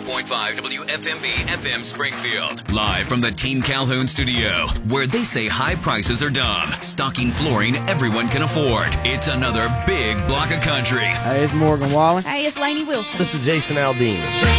100.5 WFMB FM Springfield. Live from the Team Calhoun studio, where they say high prices are dumb. Stocking flooring everyone can afford. It's another big block of country. Hey, it's Morgan Wallen. Hey, it's Lainey Wilson. This is Jason Aldean.